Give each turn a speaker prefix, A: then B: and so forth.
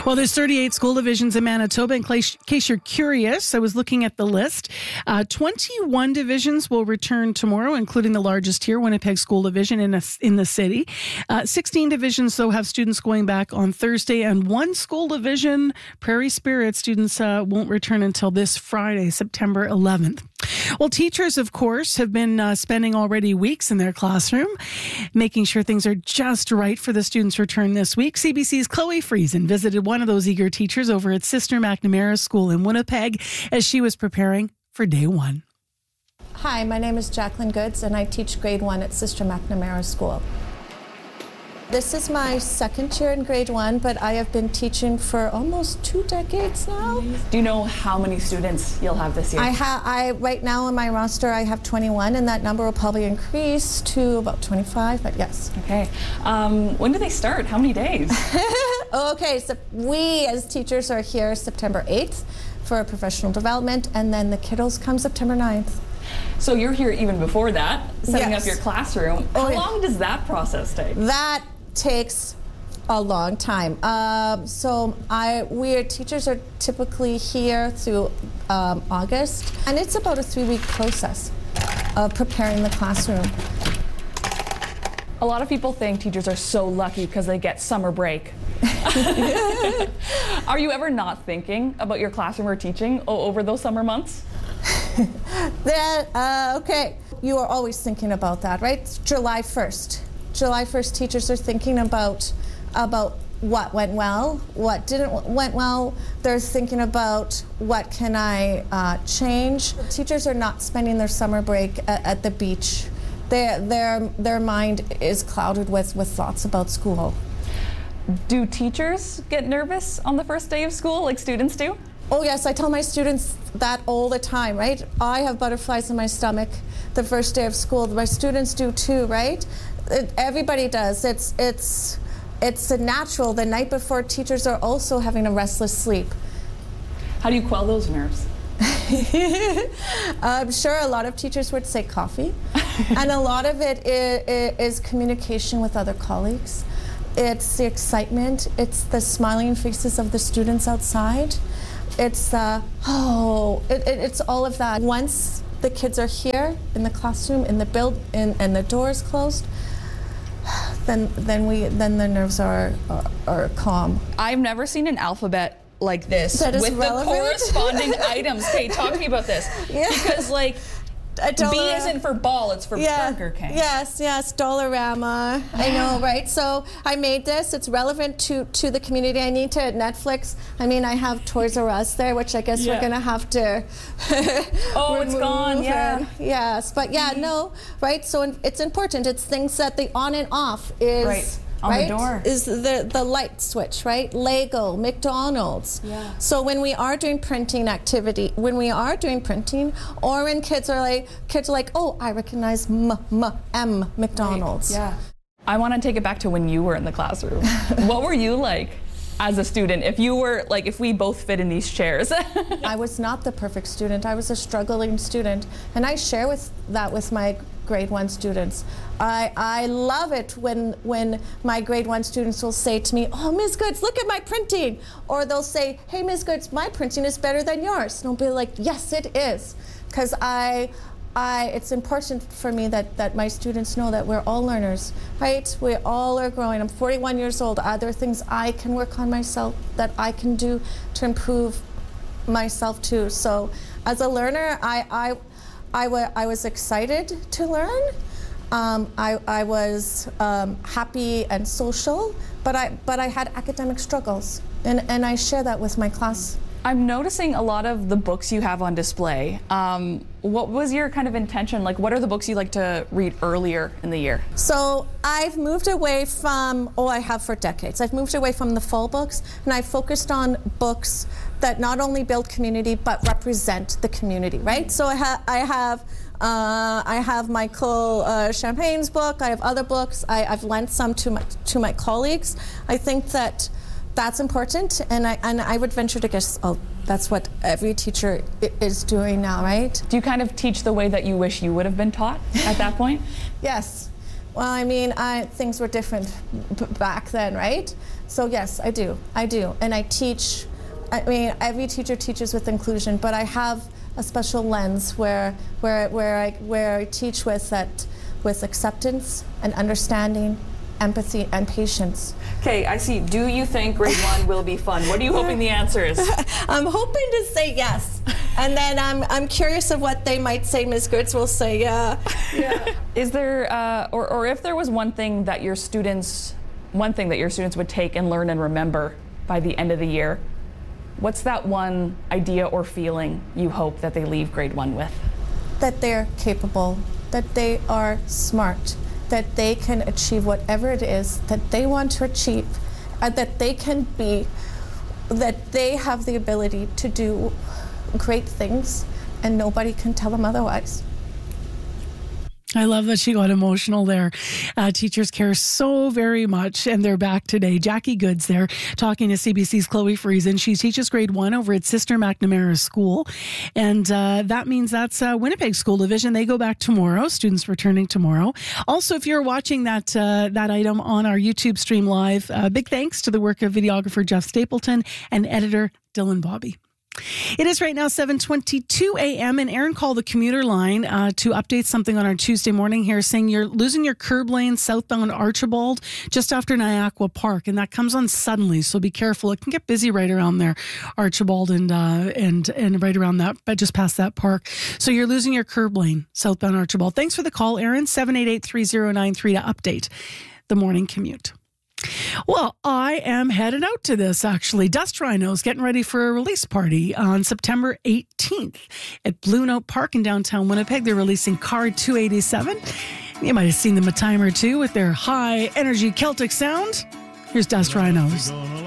A: Well, there's 38 school divisions in Manitoba. In case you're curious, I was looking at the list. 21 divisions will return tomorrow, including the largest here, Winnipeg School Division in the city. 16 divisions, though, have students going back on Thursday, and one school division, Prairie Spirit, students won't return until this Friday, September 11th. Well, teachers, of course, have been spending already weeks in their classroom, making sure things are just right for the students' return this week. CBC's Chloe Friesen visited one of those eager teachers over at Sister McNamara School in Winnipeg as she was preparing for day one.
B: Hi, my name is Jacqueline Goods, and I teach grade 1 at Sister McNamara School. This is my second year in grade 1, but I have been teaching for almost 2 decades now.
C: Do you know how many students you'll have this year?
B: Right now on my roster, I have 21, and that number will probably increase to about 25, but yes.
C: Okay. When do they start? How many days?
B: Okay, so we as teachers are here September 8th for professional development, and then the kiddos come September 9th.
C: So you're here even before that, setting up your classroom. How long does that process take?
B: That takes a long time. Teachers are typically here through August, and it's about a 3-week process of preparing the classroom.
C: A lot of people think teachers are so lucky because they get summer break. Are you ever not thinking about your classroom or teaching over those summer months?
B: Okay, you are always thinking about that, right? July 1st. July 1st, teachers are thinking about what went well, what went well. They're thinking about what can I change. Teachers are not spending their summer break at the beach. Their mind is clouded with thoughts about school.
C: Do teachers get nervous on the first day of school like students do?
B: Oh yes, I tell my students that all the time, right? I have butterflies in my stomach the first day of school. My students do too, right? Everybody does. It's a natural. The night before, teachers are also having a restless sleep.
C: How do you quell those nerves?
B: I'm sure a lot of teachers would say coffee, and a lot of it is communication with other colleagues. It's the excitement. It's the smiling faces of the students outside. It's it's all of that. Once the kids are here in the classroom, in the and the door is closed, then the nerves are calm.
C: I've never seen an alphabet like this with
B: relevant.
C: The corresponding items. Okay, talk to me about this. Yeah. Because B isn't for ball, it's for Burger King.
B: Yes, Dollarama. I know, right? So I made this. It's relevant to the community. I need to Netflix. I mean, I have Toys R Us there, which I guess we're going to have to
C: it's gone,
B: Yes, but no, right? So it's important. It's things that the on and off is...
C: Right. On the door.
B: Is the light switch, right? Lego, McDonald's. Yeah. So when we are doing printing activity, or when kids are like, oh, I recognize M, McDonald's.
C: Right. Yeah. I want to take it back to when you were in the classroom. What were you like as a student? If we both fit in these chairs.
B: I was not the perfect student. I was a struggling student, and I share that with my grade 1 students. I love it when my grade 1 students will say to me, oh, Ms. Goods, look at my printing. Or they'll say, hey, Ms. Goods, my printing is better than yours. And I'll be like, yes, it is. Because it's important for me that my students know that we're all learners, right? We all are growing. I'm 41 years old. Are there things I can work on myself that I can do to improve myself too? So as a learner, I was excited to learn. I was happy and social, but I had academic struggles, and I share that with my class.
C: I'm noticing a lot of the books you have on display. What was your kind of intention? What are the books you like to read earlier in the year?
B: So I've moved away from, I have for decades. I've moved away from the full books, and I focused on books that not only build community but represent the community, right? So I have Michael Champagne's book. I have other books. I've lent some to my colleagues. I think that's important, and I would venture to guess that's what every teacher is doing now, right?
C: Do you kind of teach the way that you wish you would have been taught at that point?
B: Yes. Well, I mean, things were different back then, right? So yes, I do, and I teach. I mean, every teacher teaches with inclusion, but I have a special lens where I teach with acceptance and understanding, empathy, and patience.
C: Okay, I see. Do you think grade 1 will be fun? What are you hoping the answer is?
B: I'm hoping to say yes, and then I'm curious of what they might say. Ms. Gertz will say yeah.
C: Is there, or if there was one thing that your students would take and learn and remember by the end of the year, what's that one idea or feeling you hope that they leave grade 1 with?
B: That they're capable, that they are smart, that they can achieve whatever it is that they want to achieve, that they have the ability to do great things, and nobody can tell them otherwise.
A: I love that she got emotional there. Teachers care so very much, and they're back today. Jackie Goods there talking to CBC's Chloe Friesen. She teaches grade 1 over at Sister McNamara School, and that means that's Winnipeg School Division. They go back tomorrow. Students returning tomorrow. Also, if you're watching that item on our YouTube stream live, big thanks to the work of videographer Jeff Stapleton and editor Dylan Bobby. It is right now 7:22 a.m. and Aaron called the commuter line to update something on our Tuesday morning here, saying you're losing your curb lane southbound Archibald just after Niagara Park, and that comes on suddenly, so be careful. It can get busy right around there, Archibald and right around that, but just past that park. So you're losing your curb lane southbound Archibald. Thanks for the call, Aaron. 788-3093 to update the morning commute. Well, I am headed out to this, actually. Dust Rhinos getting ready for a release party on September 18th at Blue Note Park in downtown Winnipeg. They're releasing Card 287. You might have seen them a time or two with their high-energy Celtic sound. Here's Dust Rhinos.